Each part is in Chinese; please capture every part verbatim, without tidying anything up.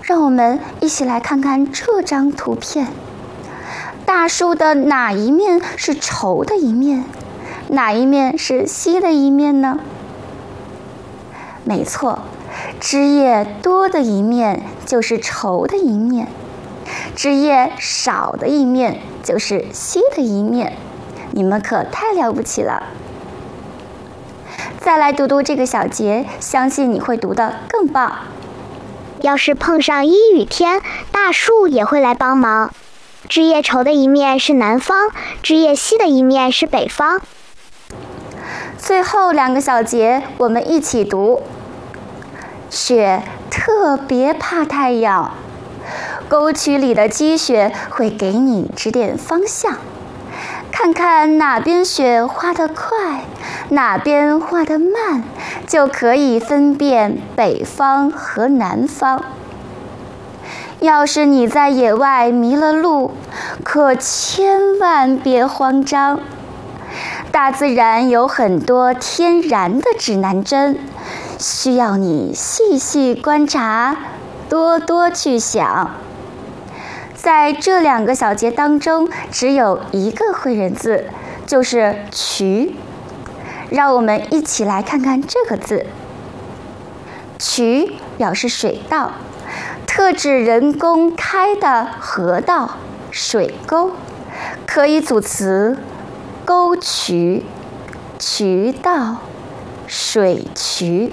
让我们一起来看看这张图片。大树的哪一面是稠的一面，哪一面是稀的一面呢？没错，枝叶多的一面就是稠的一面，枝叶少的一面就是稀的一面。你们可太了不起了！再来读读这个小节，相信你会读得更棒。 要是碰上阴雨天，大树也会来帮忙。枝叶稠的一面是南方，枝叶稀的一面是北方。 最后两个小节我们一起读。雪特别怕太阳，沟渠里的积雪会给你指点方向。看看哪边雪化得快，哪边化得慢，就可以分辨北方和南方。要是你在野外迷了路，可千万别慌张。大自然有很多天然的指南针，需要你细细观察，多多去想。在这两个小节当中，只有一个会人字，就是渠。让我们一起来看看这个字。渠表示水道，特指人工开的河道、水沟，可以组词沟渠、渠道、水渠。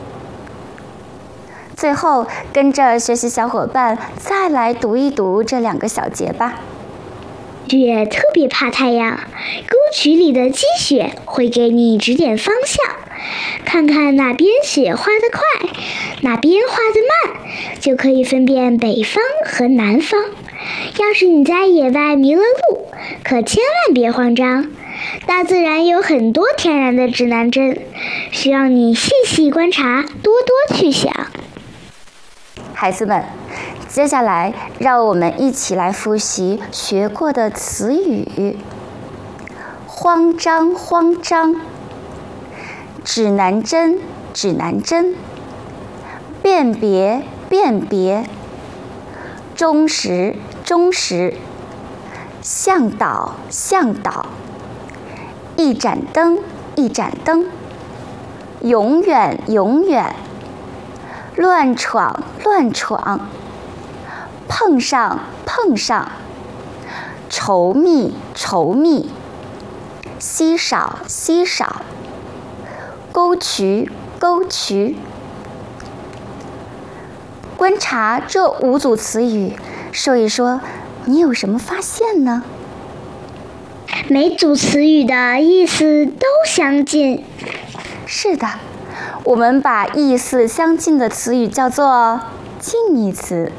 最后，跟着学习小伙伴再来读一读这两个小节吧。 雪特别怕太阳，沟渠里的积雪会给你指点方向。看看哪边雪化得快，哪边化得慢，就可以分辨北方和南方。要是你在野外迷了路，可千万别慌张。大自然有很多天然的指南针，需要你细细观察，多多去想。 孩子们，接下来让我们一起来复习学过的词语。慌张，慌张；指南针，指南针；辨别，辨别；忠实，忠实；向导，向导；一盏灯，一盏灯；永远，永远；乱闯，乱闯；碰上，碰上；稠密，稠密；稀少，稀少；沟渠，沟渠。观察这五组词语，说一说你有什么发现呢？ 每组词语的意思都相近。 是的，我们把意思相近的词语叫做近义词。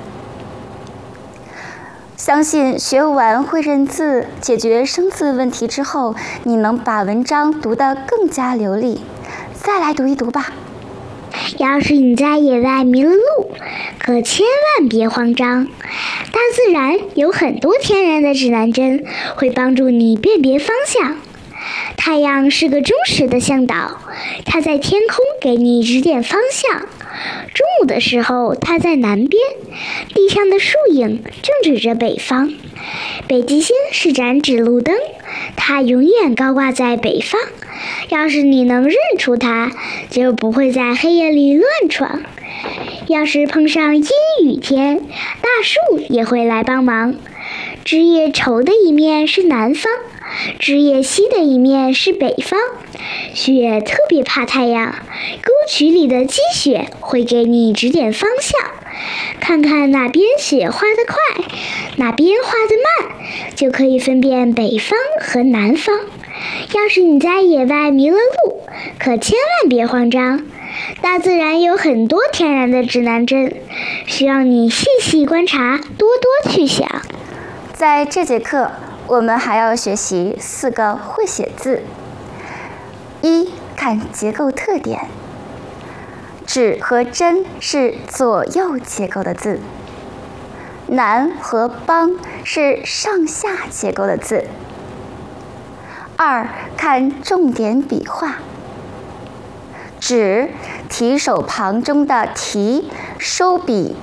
相信学完会认字、解决生字问题之后，你能把文章读得更加流利。再来读一读吧。 要是你在野外迷了路，可千万别慌张。大自然有很多天然的指南针，会帮助你辨别方向。太阳是个忠实的向导，它在天空给你指点方向。中午的时候，它在南边，地上的树影正指着北方。北极星是盏指路灯，它永远高挂在北方。要是你能认出它，就不会在黑夜里乱闯。要是碰上阴雨天，大树也会来帮忙。枝叶稠的一面是南方，枝叶稀的一面是北方。雪特别怕太阳，沟渠里的积雪会给你指点方向。看看哪边雪化得快，哪边化得慢，就可以分辨北方和南方。要是你在野外迷了路，可千万别慌张。大自然有很多天然的指南针，需要你细细观察，多多去想。 在这节课，我们还要学习四个会写字。一、看结构特点。指和针是左右结构的字，南和邦是上下结构的字。二、看重点笔画。指提手旁中的提收笔